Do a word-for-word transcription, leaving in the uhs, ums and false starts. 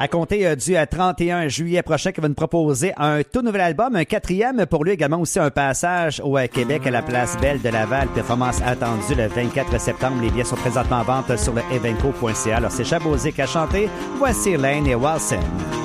à compter euh, du euh, trente et un juillet prochain, qui va nous proposer un tout nouvel album, un quatrième pour lui, également aussi un passage au euh, Québec à la Place Belle de Laval. Performance attendue le vingt-quatre septembre. Les billets sont présentement en vente sur le evenco point c a. Alors c'est Chabosic à chanter. Voici Lane et Walson.